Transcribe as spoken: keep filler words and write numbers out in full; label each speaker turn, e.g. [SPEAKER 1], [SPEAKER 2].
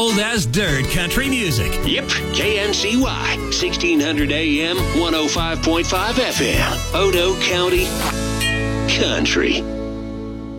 [SPEAKER 1] Cold as dirt country music.
[SPEAKER 2] Yep, K N C Y, sixteen hundred A M, one oh five point five F M, Odo County Country.